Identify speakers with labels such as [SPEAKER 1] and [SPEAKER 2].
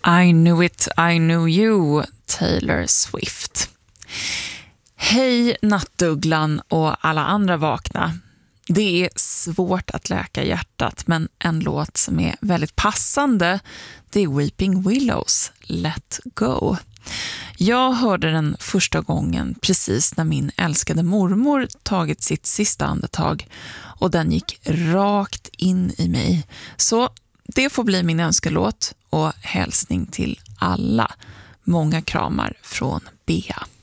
[SPEAKER 1] I knew it, I knew you, Taylor Swift. Hej nattdugglan och alla andra vakna. Det är svårt att läka hjärtat, men en låt som är väldigt passande, det är Weeping Willows, Let Go. Jag hörde den första gången precis när min älskade mormor tagit sitt sista andetag och den gick rakt in i mig. Så det får bli min önskelåt och hälsning till alla. Många kramar från Bea.